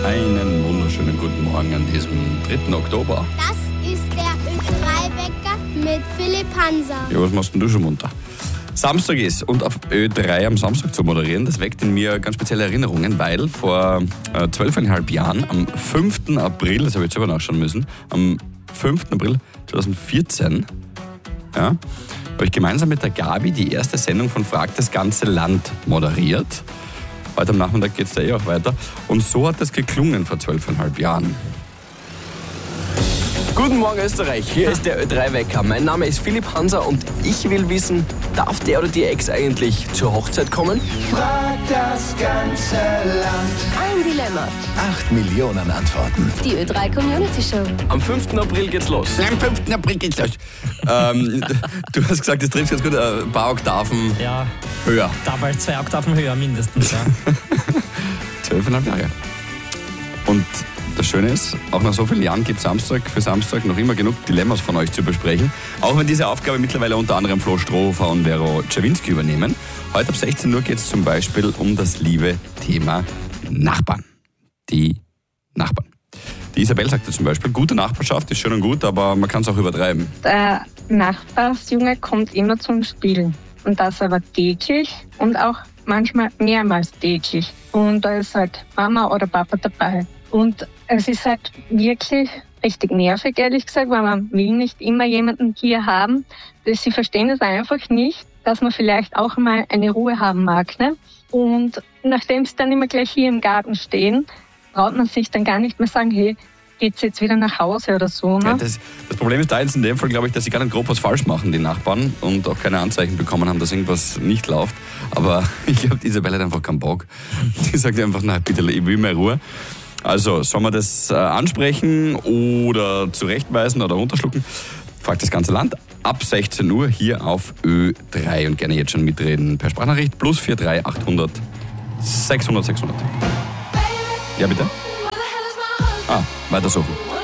Einen wunderschönen guten Morgen an diesem 3. Oktober. Das ist der Ö3-Wecker mit Philipp Hanser. Ja, was machst denn du schon munter? Samstag ist und auf Ö3 am Samstag zu moderieren, das weckt in mir ganz spezielle Erinnerungen, weil vor 12,5 Jahren, am 5. April, das habe ich jetzt selber nachschauen müssen, am 5. April 2014, ja, habe ich gemeinsam mit der Gabi die erste Sendung von Frag das ganze Land moderiert. Heute am Nachmittag geht es da auch weiter. Und so hat es geklungen vor 12,5 Jahren. Guten Morgen Österreich, hier ist der Ö3-Wecker. Mein Name ist Philipp Hanser und ich will wissen, darf der oder die Ex eigentlich zur Hochzeit kommen? Frag das ganze Land. Ein Dilemma. 8 Millionen Antworten. Die Ö3 Community Show. Am 5. April geht's los. Am 5. April geht's los. Du hast gesagt, das trifft ganz gut, ein paar Oktaven Ja, höher. dabei 2 Oktaven höher mindestens. Ja. 12,5 Jahre. Und das Schöne ist, auch nach so vielen Jahren gibt es Samstag für Samstag noch immer genug Dilemmas von euch zu besprechen. Auch wenn diese Aufgabe mittlerweile unter anderem Flo Strohhofer und Vero Czerwinski übernehmen. Heute ab 16 Uhr geht es zum Beispiel um das liebe Thema Nachbarn. Die Nachbarn. Die Isabel sagte zum Beispiel, gute Nachbarschaft ist schön und gut, aber man kann es auch übertreiben. Der Nachbarsjunge kommt immer zum Spielen. Und das aber täglich und auch manchmal mehrmals täglich. Und da ist halt Mama oder Papa dabei. Und es ist halt wirklich richtig nervig, ehrlich gesagt, weil man will nicht immer jemanden hier haben. Sie verstehen es einfach nicht, dass man vielleicht auch mal eine Ruhe haben mag. Ne? Und nachdem sie dann immer gleich hier im Garten stehen, traut man sich dann gar nicht mehr sagen, hey, geht's jetzt wieder nach Hause oder so. Ne? Ja, das Problem ist da jetzt in dem Fall, glaube ich, dass sie gar nicht grob was falsch machen, die Nachbarn, und auch keine Anzeichen bekommen haben, dass irgendwas nicht läuft. Aber ich glaube, die Isabel hat einfach keinen Bock. Die sagt einfach, nein, bitte, ich will mehr Ruhe. Also, soll man das ansprechen oder zurechtweisen oder runterschlucken? Fragt das ganze Land ab 16 Uhr hier auf Ö3 und gerne jetzt schon mitreden per Sprachnachricht +43 800 600 600. Ja, bitte? Weitersuchen.